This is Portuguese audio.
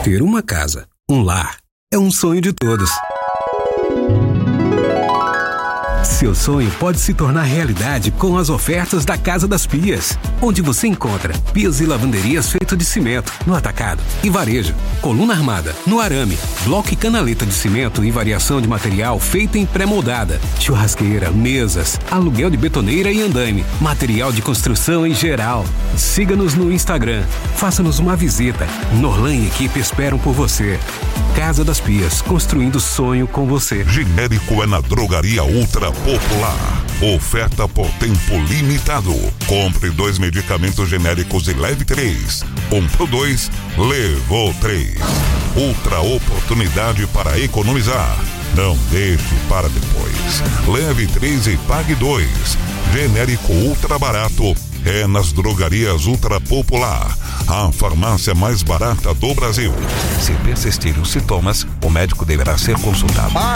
Ter uma casa, um lar, é um sonho de todos. Seu sonho pode se tornar realidade com as ofertas da Casa das Pias, onde você encontra pias e lavanderias feito de cimento, no atacado e varejo, coluna armada, no arame, bloco e canaleta de cimento e variação de material feita em pré-moldada, churrasqueira, mesas, aluguel de betoneira e andaime, material de construção em geral. Siga-nos no Instagram, faça-nos uma visita. Norlan e equipe esperam por você. Casa das Pias, construindo sonho com você. Genérico é na Drogaria Ultra Popular. Oferta por tempo limitado. Compre 2 medicamentos genéricos e leve 3. Comprou 2, levou 3. Outra oportunidade para economizar. Não deixe para depois. Leve 3 e pague 2. Genérico ultra barato é nas Drogarias Ultra Popular, a farmácia mais barata do Brasil. Se persistirem os sintomas, o médico deverá ser consultado.